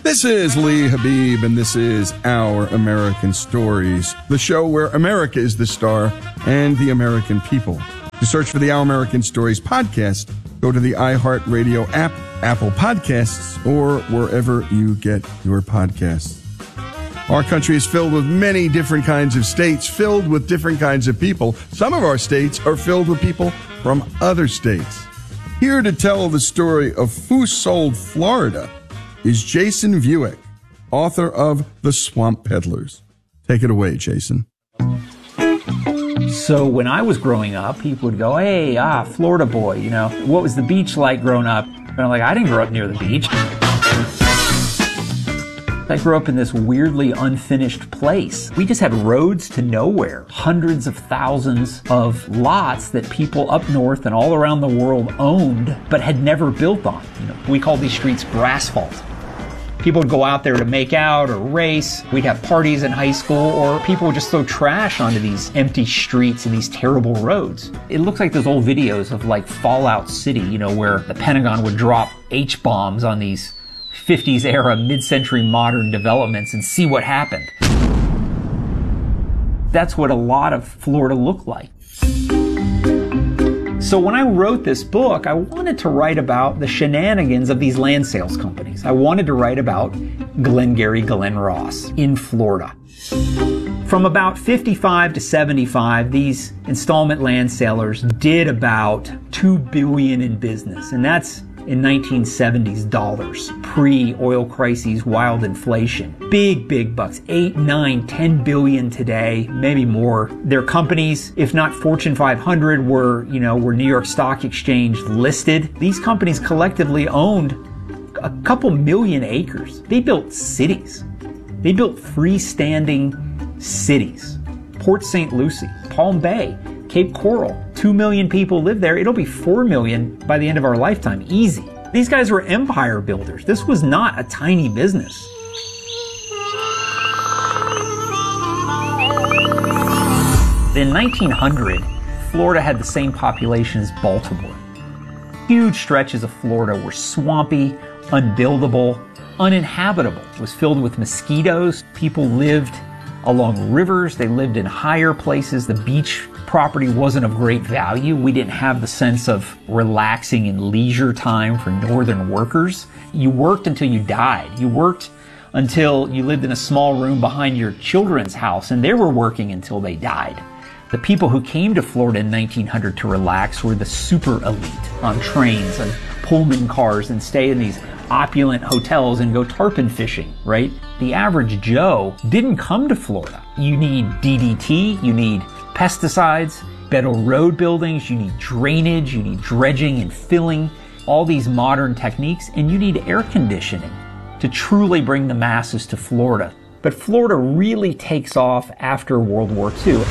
This is Lee Habib, and this is Our American Stories, the show where America is the star and the American people. To search for the Our American Stories podcast, go to the iHeartRadio app, Apple Podcasts, or wherever you get your podcasts. Our country is filled with many different kinds of states, filled with different kinds of people. Some of our states are filled with people from other states. Here to tell the story of who sold Florida is Jason Vuick, author of The Swamp Peddlers. Take it away, Jason. So when I was growing up, people would go, hey, Florida boy, you know, what was the beach like growing up? And I'm like, I didn't grow up near the beach. I grew up in this weirdly unfinished place. We just had roads to nowhere, hundreds of thousands of lots that people up north and all around the world owned, but had never built on. You know, we called these streets grassfalt. People would go out there to make out or race. We'd have parties in high school, or people would just throw trash onto these empty streets and these terrible roads. It looks like those old videos of like Fallout City, you know, where the Pentagon would drop H-bombs on these 50s era mid-century modern developments and see what happened. That's what a lot of Florida looked like. So when I wrote this book, I wanted to write about the shenanigans of these land sales companies. I wanted to write about Glengarry Glen Ross in Florida. From about 55 to 75, these installment land sellers did about $2 billion in business, and that's in 1970s dollars, pre-oil crises, wild inflation. Big bucks, 8, 9, 10 billion today, maybe more. Their companies, if not Fortune 500, were New York Stock Exchange listed. These companies collectively owned a couple million acres. They built cities. They built freestanding cities. Port St. Lucie, Palm Bay, Cape Coral, 2 million people live there. It'll be 4 million by the end of our lifetime, easy. These guys were empire builders. This was not a tiny business. In 1900, Florida had the same population as Baltimore. Huge stretches of Florida were swampy, unbuildable, uninhabitable. It was filled with mosquitoes. People lived along rivers. They lived in higher places. The beach property wasn't of great value. We didn't have the sense of relaxing and leisure time for northern workers. You worked until you died. You worked until you lived in a small room behind your children's house, and they were working until they died. The people who came to Florida in 1900 to relax were the super elite on trains and Pullman cars and stay in these opulent hotels and go tarpon fishing, right? The average Joe didn't come to Florida. You need DDT, you need pesticides, better road buildings, you need drainage, you need dredging and filling, all these modern techniques, and you need air conditioning to truly bring the masses to Florida. But Florida really takes off after World War II.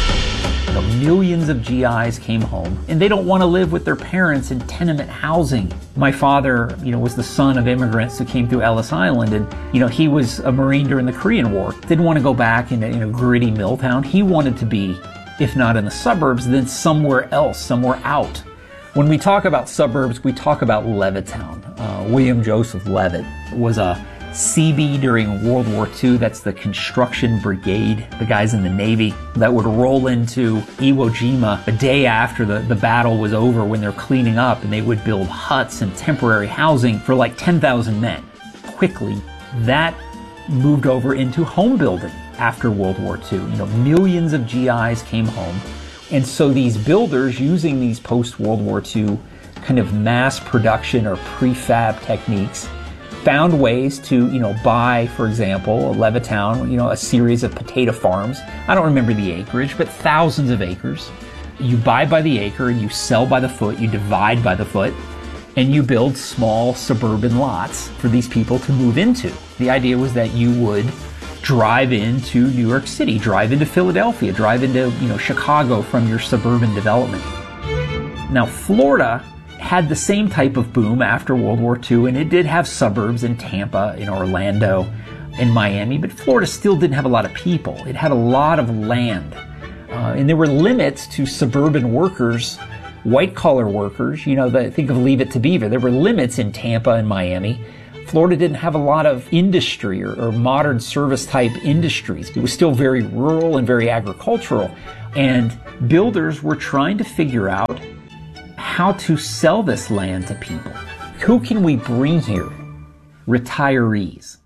Millions of GIs came home, and they don't want to live with their parents in tenement housing. My father, was the son of immigrants who came through Ellis Island, and, he was a Marine during the Korean War. Didn't want to go back in a gritty mill town. He wanted to be, if not in the suburbs, then somewhere else, somewhere out. When we talk about suburbs, we talk about Levittown. William Joseph Levitt was a CB during World War II. That's the construction brigade, the guys in the Navy that would roll into Iwo Jima a day after the battle was over when they're cleaning up, and they would build huts and temporary housing for like 10,000 men. Quickly, that moved over into home building after World War II. Millions of GIs came home. And so these builders, using these post-World War II kind of mass production or prefab techniques, found ways to, buy, for example, Levittown, a series of potato farms. I don't remember the acreage, but thousands of acres. You buy by the acre, you sell by the foot, you divide by the foot, and you build small suburban lots for these people to move into. The idea was that you would drive into New York City, drive into Philadelphia, drive into, Chicago from your suburban development. Now, Florida had the same type of boom after World War II, and it did have suburbs in Tampa, in Orlando, in Miami, but Florida still didn't have a lot of people. It had a lot of land, and there were limits to suburban workers, white-collar workers. Think of Leave It to Beaver. There were limits in Tampa and Miami Florida didn't have a lot of industry or modern service type industries. It was still very rural and very agricultural. And builders were trying to figure out how to sell this land to people. Who can we bring here? Retirees.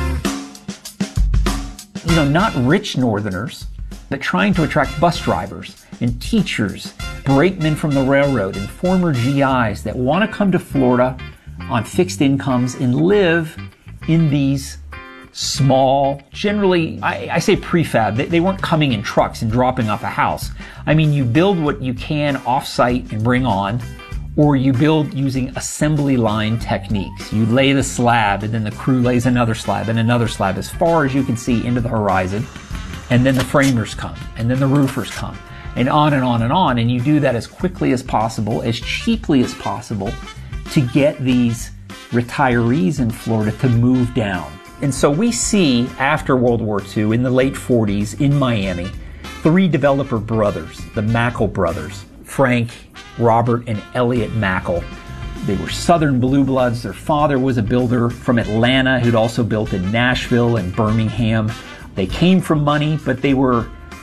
Not rich Northerners, but trying to attract bus drivers and teachers, brakemen from the railroad, and former GIs that want to come to Florida on fixed incomes and live in these small, generally, I say prefab. They weren't coming in trucks and dropping off a house. I mean, you build what you can off-site and bring on, or you build using assembly line techniques. You lay the slab, and then the crew lays another slab and another slab as far as you can see into the horizon. And then the framers come, and then the roofers come, and on and on and on. And you do that as quickly as possible, as cheaply as possible, to get these retirees in Florida to move down. And so we see after World War II, in the late 40s in Miami, 3 developer brothers, the Mackle brothers, Frank, Robert, and Elliot Mackle. They were Southern blue bloods. Their father was a builder from Atlanta who'd also built in Nashville and Birmingham. They came from money, but they were,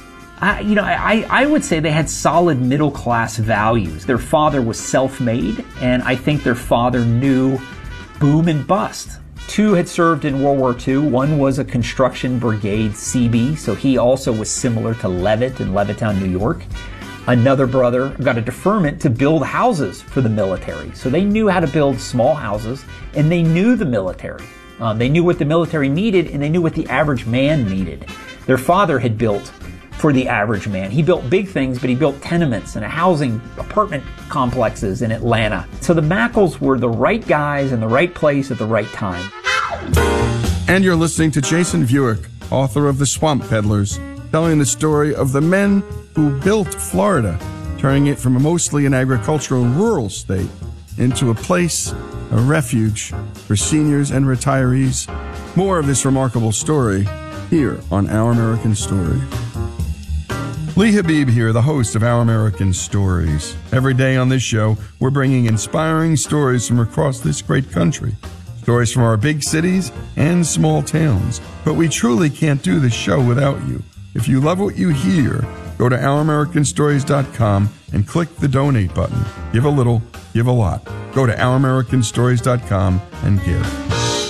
I would say they had solid middle class values. Their father was self-made, and I think their father knew boom and bust. 2 had served in World War II. 1 was a construction brigade CB, so he also was similar to Levitt in Levittown, New York. Another brother got a deferment to build houses for the military. So they knew how to build small houses, and they knew the military. They knew what the military needed, and they knew what the average man needed. Their father had built for the average man. He built big things, but he built tenements and housing apartment complexes in Atlanta. So the Mackles were the right guys in the right place at the right time. And you're listening to Jason Vuick, author of The Swamp Peddlers, telling the story of the men who built Florida, turning it from mostly an agricultural rural state into a place, a refuge for seniors and retirees. More of this remarkable story here on Our American Story. Lee Habib here, the host of Our American Stories. Every day on this show, we're bringing inspiring stories from across this great country. Stories from our big cities and small towns. But we truly can't do this show without you. If you love what you hear, go to OurAmericanStories.com and click the donate button. Give a little, give a lot. Go to OurAmericanStories.com and give.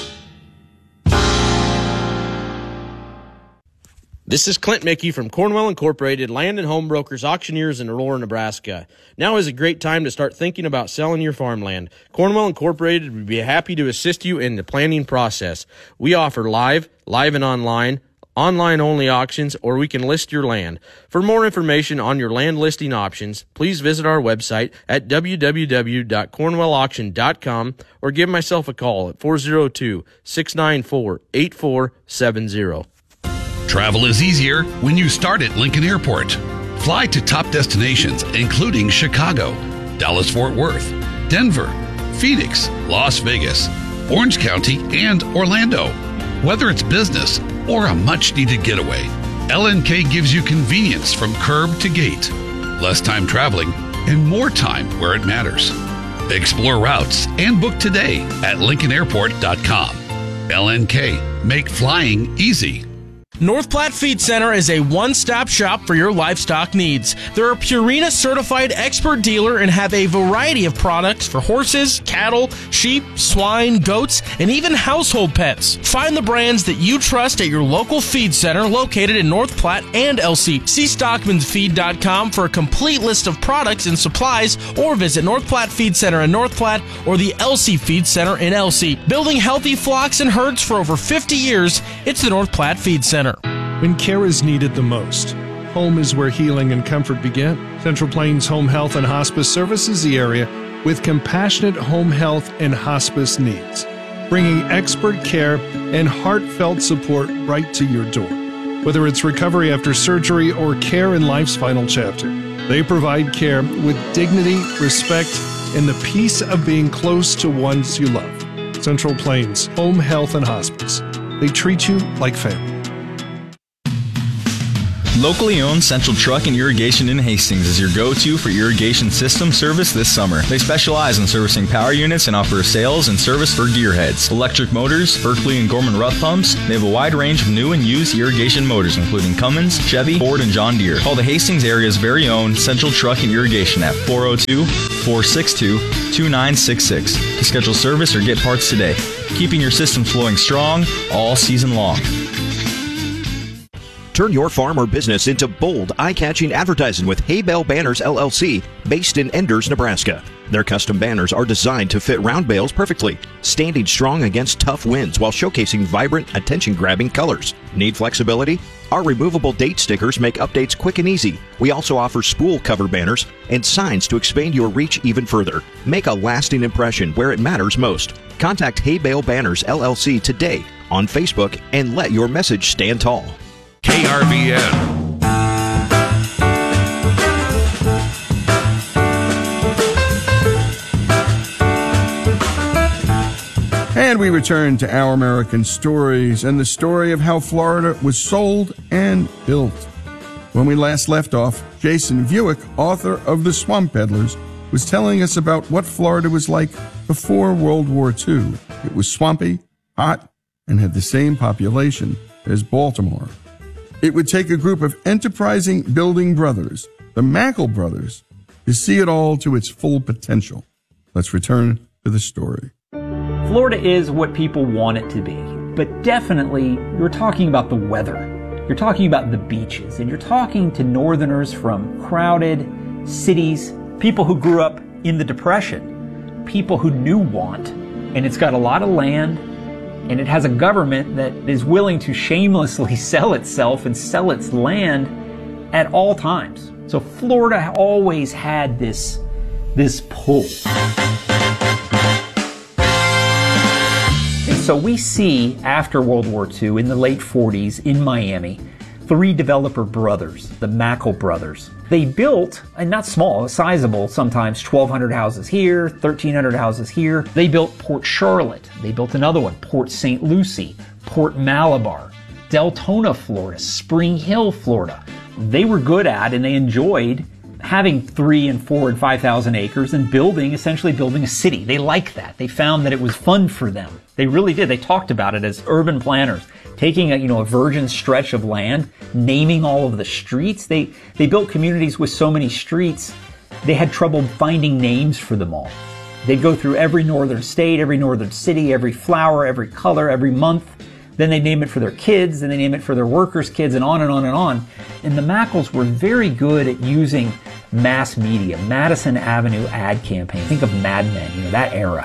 This is Clint Mickey from Cornwell Incorporated, Land and Home Brokers Auctioneers in Aurora, Nebraska. Now is a great time to start thinking about selling your farmland. Cornwell Incorporated would be happy to assist you in the planning process. We offer live and online-only auctions, or we can list your land. For more information on your land listing options, please visit our website at www.cornwellauction.com or give myself a call at 402-694-8470. Travel is easier when you start at Lincoln Airport. Fly to top destinations including Chicago, Dallas-Fort Worth, Denver, Phoenix, Las Vegas, Orange County, and Orlando. Whether it's business or a much-needed getaway, LNK gives you convenience from curb to gate, less time traveling, and more time where it matters. Explore routes and book today at LincolnAirport.com. LNK, make flying easy. North Platte Feed Center is a one-stop shop for your livestock needs. They're a Purina certified expert dealer and have a variety of products for horses, cattle, sheep, swine, goats, and even household pets. Find the brands that you trust at your local feed center located in North Platte and LC. See StockmansFeed.com for a complete list of products and supplies, or visit North Platte Feed Center in North Platte or the LC Feed Center in LC. Building healthy flocks and herds for over 50 years, it's the North Platte Feed Center. When care is needed the most, home is where healing and comfort begin. Central Plains Home Health and Hospice services the area with compassionate home health and hospice needs, bringing expert care and heartfelt support right to your door. Whether it's recovery after surgery or care in life's final chapter, they provide care with dignity, respect, and the peace of being close to ones you love. Central Plains Home Health and Hospice. They treat you like family. Locally owned Central Truck and Irrigation in Hastings is your go-to for irrigation system service this summer. They specialize in servicing power units and offer sales and service for gearheads, electric motors, Berkeley and Gorman Rupp pumps. They have a wide range of new and used irrigation motors, including Cummins, Chevy, Ford, and John Deere. Call the Hastings area's very own Central Truck and Irrigation at 402-462-2966 to schedule service or get parts today. Keeping your systems flowing strong all season long. Turn your farm or business into bold, eye-catching advertising with Hay Bale Banners, LLC, based in Enders, Nebraska. Their custom banners are designed to fit round bales perfectly, standing strong against tough winds while showcasing vibrant, attention-grabbing colors. Need flexibility? Our removable date stickers make updates quick and easy. We also offer spool cover banners and signs to expand your reach even further. Make a lasting impression where it matters most. Contact Hay Bale Banners, LLC today on Facebook and let your message stand tall. KRVN. And we return to Our American Stories and the story of how Florida was sold and built. When we last left off, Jason Vuick, author of The Swamp Peddlers, was telling us about what Florida was like before World War II. It was swampy, hot, and had the same population as Baltimore. It would take a group of enterprising building brothers, the Mackle brothers, to see it all to its full potential. Let's return to the story. Florida is what people want it to be, but definitely you're talking about the weather. You're talking about the beaches, and you're talking to northerners from crowded cities, people who grew up in the Depression, people who knew want, and it's got a lot of land, and it has a government that is willing to shamelessly sell itself and sell its land at all times. So Florida always had this pull. And so we see after World War II in the late 40s in Miami, 3 developer brothers, the Mackle brothers. They built, and not small, sizable, sometimes 1,200 houses here, 1,300 houses here. They built Port Charlotte. They built another one, Port St. Lucie, Port Malabar, Deltona, Florida, Spring Hill, Florida. They were good at and they enjoyed having 3 and 4 and 5,000 acres and essentially building a city. They liked that. They found that it was fun for them. They really did. They talked about it as urban planners. Taking a virgin stretch of land, naming all of the streets. They built communities with so many streets, they had trouble finding names for them all. They'd go through every northern state, every northern city, every flower, every color, every month. Then they name it for their kids, and they name it for their workers' kids, and on and on and on. And the Mackles were very good at using mass media, Madison Avenue ad campaign. Think of Mad Men, that era.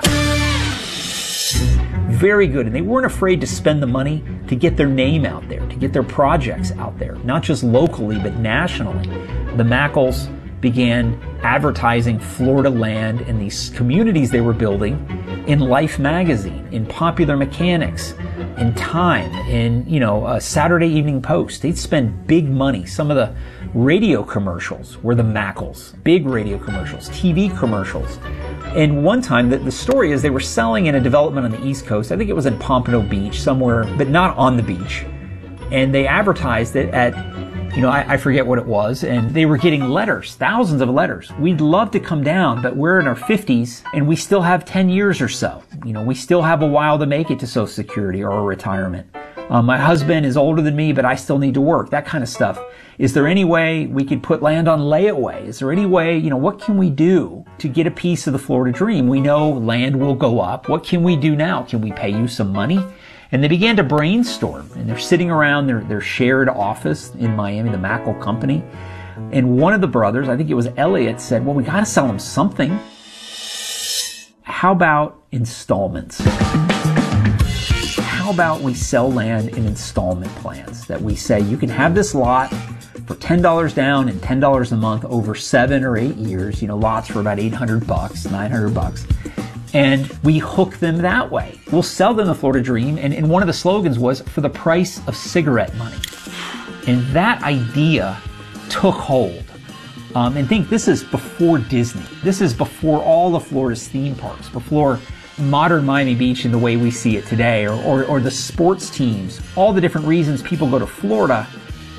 Very good, and they weren't afraid to spend the money to get their name out there, to get their projects out there, not just locally, but nationally. The Mackles began advertising Florida land and these communities they were building in Life magazine, in Popular Mechanics, in Time, in Saturday Evening Post. They'd spend big money. Some of the radio commercials were the Mackles, big radio commercials, TV commercials. And one time, the story is they were selling in a development on the East Coast. I think it was in Pompano Beach somewhere, but not on the beach. And they advertised it at, I forget what it was. And they were getting letters, thousands of letters. We'd love to come down, but we're in our 50s and we still have 10 years or so. We still have a while to make it to Social Security or retirement. My husband is older than me, but I still need to work, that kind of stuff. Is there any way we could put land on layaway? Is there any way, what can we do to get a piece of the Florida dream? We know land will go up. What can we do now? Can we pay you some money? And they began to brainstorm, and they're sitting around their shared office in Miami, the Mackle Company. And one of the brothers, I think it was Elliot, said, well, we got to sell them something. How about installments? How about we sell land in installment plans that we say you can have this lot for $10 down and $10 a month over 7 or 8 years, lots for about $800, $900. And we hook them that way. We'll sell them the Florida Dream. And one of the slogans was for the price of cigarette money. And that idea took hold. And think this is before Disney. This is before all of Florida's theme parks, before modern Miami Beach in the way we see it today, or the sports teams, all the different reasons people go to Florida.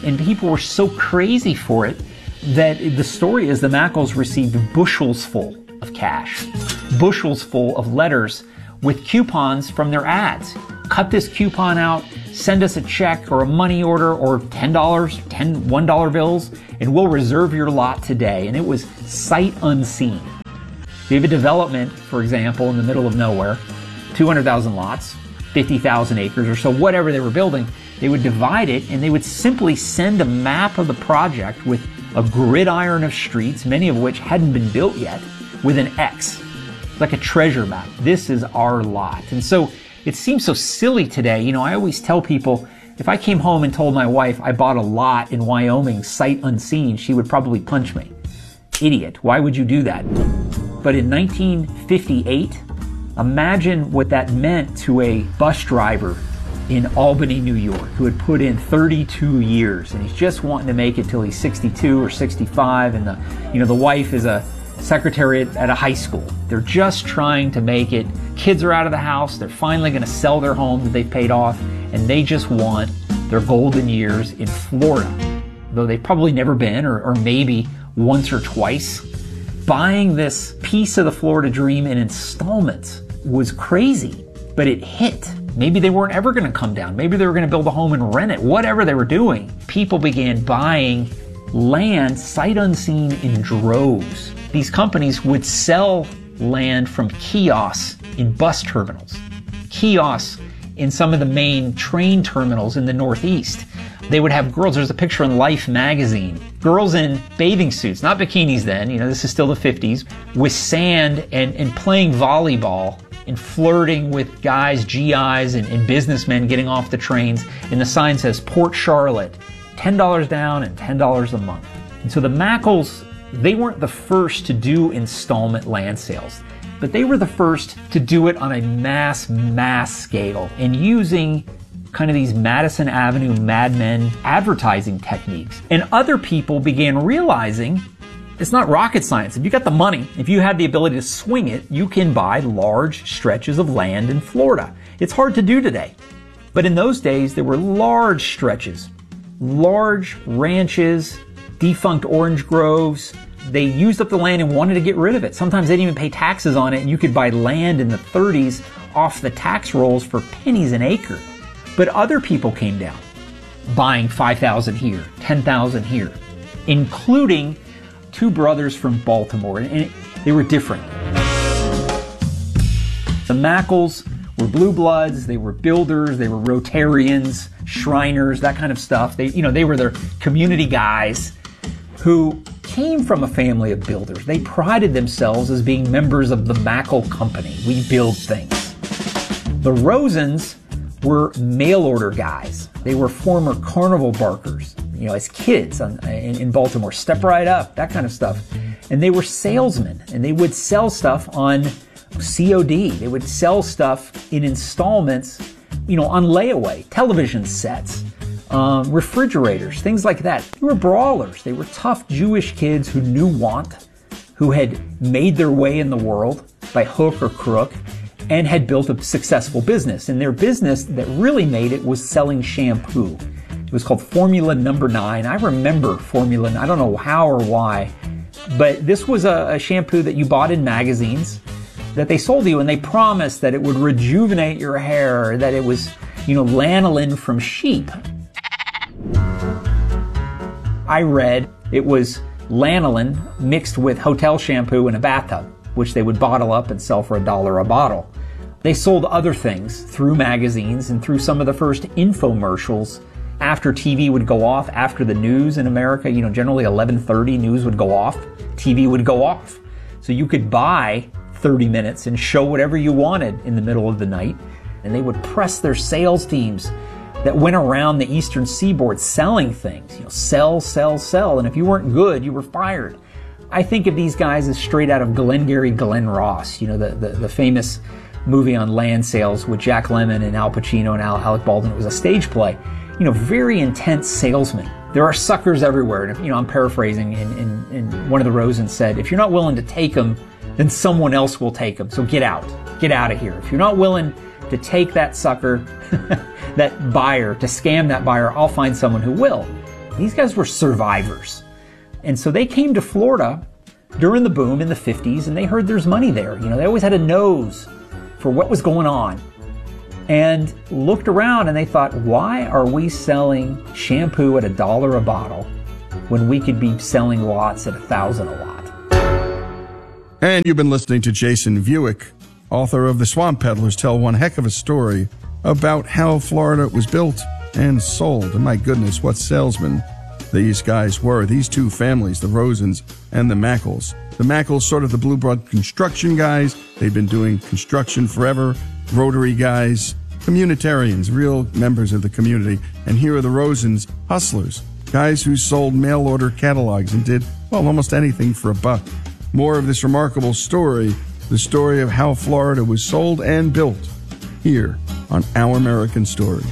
And people were so crazy for it that the story is the Mackles received bushels full of cash, bushels full of letters with coupons from their ads. Cut this coupon out, send us a check or a money order or $10, $1 bills, and we'll reserve your lot today. And it was sight unseen. So you have a development, for example, in the middle of nowhere, 200,000 lots, 50,000 acres or so, whatever they were building. They would divide it and they would simply send a map of the project with a gridiron of streets, many of which hadn't been built yet, with an X, like a treasure map. This is our lot. And so it seems so silly today. You know, I always tell people, if I came home and told my wife I bought a lot in Wyoming sight unseen, she would probably punch me. Idiot, why would you do that? But in 1958, imagine what that meant to a bus driver in Albany, New York, who had put in 32 years and he's just wanting to make it till he's 62 or 65, and the wife is a secretary at a high school. They're just trying to make it. Kids are out of the house. They're finally going to sell their home that they've paid off, and they just want their golden years in Florida, though they've probably never been, or maybe once or twice. Buying this piece of the Florida dream in installments was crazy, but it hit. Maybe they weren't ever going to come down. Maybe they were going to build a home and rent it. Whatever they were doing, people began buying land sight unseen in droves. These companies would sell land from kiosks in bus terminals, kiosks in some of the main train terminals in the Northeast. They would have girls, there's a picture in Life magazine, girls in bathing suits, not bikinis then, this is still the 50s, with sand and playing volleyball and flirting with guys, GIs, and businessmen getting off the trains. And the sign says, Port Charlotte, $10 down and $10 a month. And so the Mackles, they weren't the first to do installment land sales, but they were the first to do it on a mass scale and using kind of these Madison Avenue Mad Men advertising techniques. And other people began realizing it's not rocket science. If you got the money, if you had the ability to swing it, you can buy large stretches of land in Florida. It's hard to do today. But in those days, there were large stretches, large ranches, defunct orange groves. They used up the land and wanted to get rid of it. Sometimes they didn't even pay taxes on it, and you could buy land in the 30s off the tax rolls for pennies an acre. But other people came down, buying 5,000 here, 10,000 here, including two brothers from Baltimore, and they were different. The Mackles were blue bloods, they were builders, they were Rotarians, Shriners, that kind of stuff. They were their community guys who came from a family of builders. They prided themselves as being members of the Mackle Company. We build things. The Rosens were mail order guys. They were former carnival barkers, as kids in Baltimore, Step Right Up, that kind of stuff. And they were salesmen, and they would sell stuff on COD. They would sell stuff in installments, on layaway, television sets, refrigerators, things like that. They were brawlers. They were tough Jewish kids who knew want, who had made their way in the world by hook or crook, and had built a successful business. And their business that really made it was selling shampoo. It was called Formula Number 9. I remember Formula, I don't know how or why, but this was a shampoo that you bought in magazines that they sold you, and they promised that it would rejuvenate your hair, that it was, lanolin from sheep. I read it was lanolin mixed with hotel shampoo in a bathtub, which they would bottle up and sell for $1 a bottle. They sold other things through magazines and through some of the first infomercials after TV would go off, after the news in America, generally 11:30 news would go off, TV would go off. So you could buy 30 minutes and show whatever you wanted in the middle of the night. And they would press their sales teams that went around the eastern seaboard selling things, sell, sell, sell. And if you weren't good, you were fired. I think of these guys as straight out of Glengarry Glen Ross, the famous movie on land sales with Jack Lemmon and Al Pacino and Alec Baldwin. It was a stage play. Very intense salesmen. There are suckers everywhere. And I'm paraphrasing, and one of the Rosens said, if you're not willing to take them, then someone else will take them. So get out of here. If you're not willing to take that sucker, that buyer, to scam that buyer, I'll find someone who will. These guys were survivors. And so they came to Florida during the boom in the 50s, and they heard there's money there. You know, they always had a nose for what was going on, and looked around and they thought, why are we selling shampoo at $1 a bottle when we could be selling lots at $1,000 a lot? And you've been listening to Jason Vuick, author of The Swamp Peddlers Tell One Heck of a Story about how Florida was built and sold. And my goodness, what salesmen these guys were. These two families, the Rosens and the Mackles. The Mackles, sort of the blue blood construction guys. They've been doing construction forever. Rotary guys, communitarians, real members of the community. And here are the Rosens, hustlers, guys who sold mail order catalogs and did, well, almost anything for a buck. More of this remarkable story, the story of how Florida was sold and built, here on Our American Story.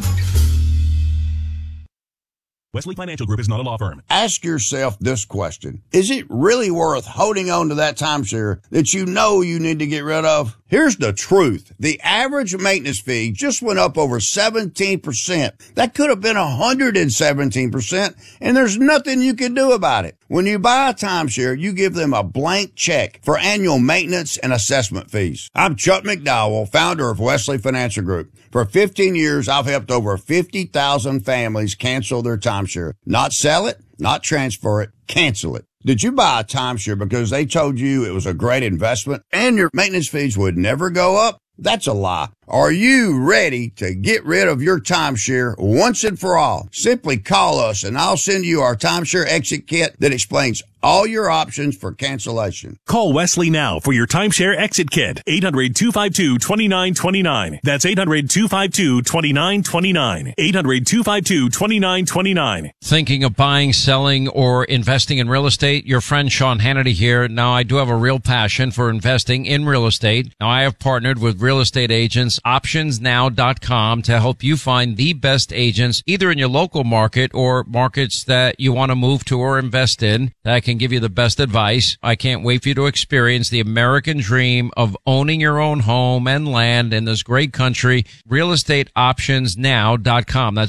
Wesley Financial Group is not a law firm. Ask yourself this question. Is it really worth holding on to that timeshare that you know you need to get rid of? Here's the truth. The average maintenance fee just went up over 17%. That could have been 117%, and there's nothing you can do about it. When you buy a timeshare, you give them a blank check for annual maintenance and assessment fees. I'm Chuck McDowell, founder of Wesley Financial Group. For 15 years, I've helped over 50,000 families cancel their timeshare. Not sell it, not transfer it, cancel it. Did you buy a timeshare because they told you it was a great investment and your maintenance fees would never go up? That's a lie. Are you ready to get rid of your timeshare once and for all? Simply call us and I'll send you our timeshare exit kit that explains all your options for cancellation. Call Wesley now for your timeshare exit kit. 800-252-2929. That's 800-252-2929. 800-252-2929. Thinking of buying, selling, or investing in real estate? Your friend Sean Hannity here. Now, I do have a real passion for investing in real estate. Now, I have partnered with real estate agents, optionsnow.com, to help you find the best agents, either in your local market or markets that you want to move to or invest in, that can give you the best advice. I can't wait for you to experience the American dream of owning your own home and land in this great country. realestateoptionsnow.com. That's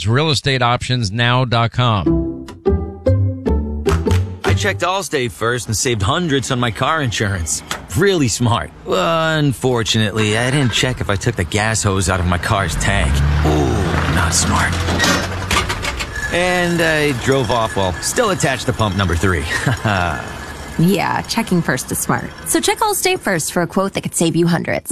realestateoptionsnow.com. I checked Allstate first and saved hundreds on my car insurance. Really smart. Unfortunately, I didn't check if I took the gas hose out of my car's tank. Ooh, not smart. And I drove off while still attached to pump number 3. Yeah, checking first is smart. So check Allstate first for a quote that could save you hundreds.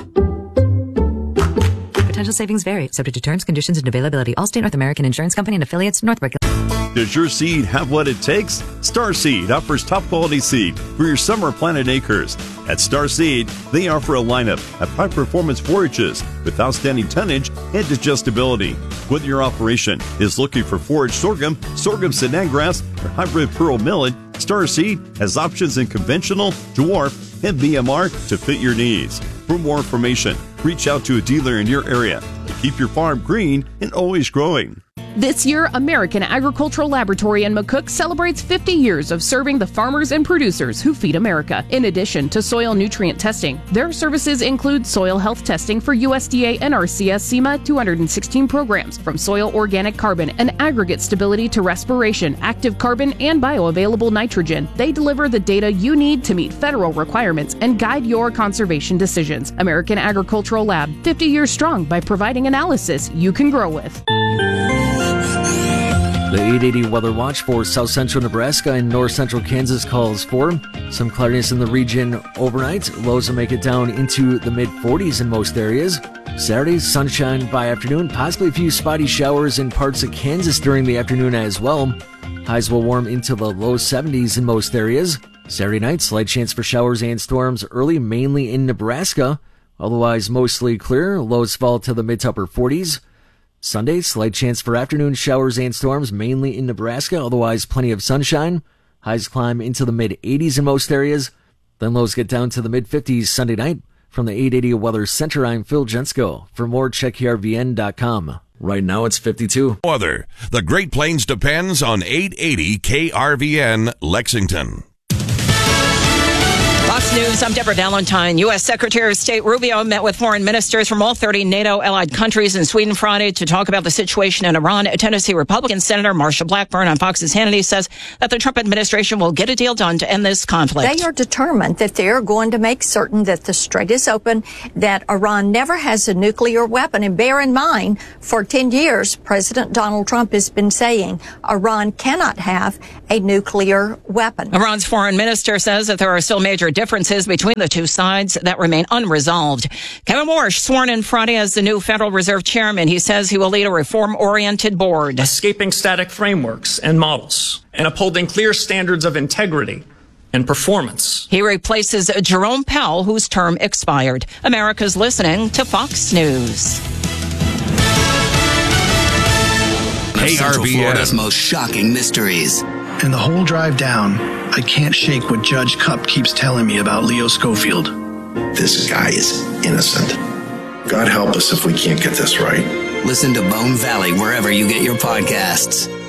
Potential savings vary, subject to terms, conditions, and availability. Allstate North American Insurance Company and affiliates, Northbrook. Does your seed have what it takes? Starseed offers top quality seed for your summer planted acres. At Starseed, they offer a lineup of high performance forages with outstanding tonnage and digestibility. Whether your operation is looking for forage sorghum, sorghum Sudan grass, or hybrid pearl millet, Starseed has options in conventional, dwarf, and BMR to fit your needs. For more information, reach out to a dealer in your area to keep your farm green and always growing. This year, American Agricultural Laboratory in McCook celebrates 50 years of serving the farmers and producers who feed America. In addition to soil nutrient testing, their services include soil health testing for USDA NRCS SEMA 216 programs, from soil organic carbon and aggregate stability to respiration, active carbon, and bioavailable nitrogen. They deliver the data you need to meet federal requirements and guide your conservation decisions. American Agricultural Lab, 50 years strong by providing analysis you can grow with. The 880 Weather Watch for south central Nebraska and north central Kansas calls for some cloudiness in the region overnight. Lows will make it down into the mid-40s in most areas. Saturday, sunshine by afternoon, possibly a few spotty showers in parts of Kansas during the afternoon as well. Highs will warm into the low 70s in most areas. Saturday night, slight chance for showers and storms early, mainly in Nebraska. Otherwise, mostly clear. Lows fall to the mid to upper 40s. Sunday, slight chance for afternoon showers and storms, mainly in Nebraska. Otherwise, plenty of sunshine. Highs climb into the mid-80s in most areas. Then lows get down to the mid-50s Sunday night. From the 880 Weather Center, I'm Phil Jensko. For more, check KRVN.com. Right now, it's 52. Weather. The Great Plains depends on 880 KRVN Lexington. Fox News, I'm Deborah Valentine. U.S. Secretary of State Rubio met with foreign ministers from all 30 NATO allied countries in Sweden Friday to talk about the situation in Iran. Tennessee Republican Senator Marsha Blackburn on Fox's Hannity says that the Trump administration will get a deal done to end this conflict. They are determined that they are going to make certain that the strait is open, that Iran never has a nuclear weapon. And bear in mind, for 10 years, President Donald Trump has been saying Iran cannot have a nuclear weapon. Iran's foreign minister says that there are still major differences between the two sides that remain unresolved. Kevin Warsh sworn in Friday as the new Federal Reserve chairman. He says he will lead a reform-oriented board. Escaping static frameworks and models and upholding clear standards of integrity and performance. He replaces Jerome Powell, whose term expired. America's listening to Fox News. Central Florida's most shocking mysteries. And the whole drive down, I can't shake what Judge Cupp keeps telling me about Leo Schofield. This guy is innocent. God help us if we can't get this right. Listen to Bone Valley wherever you get your podcasts.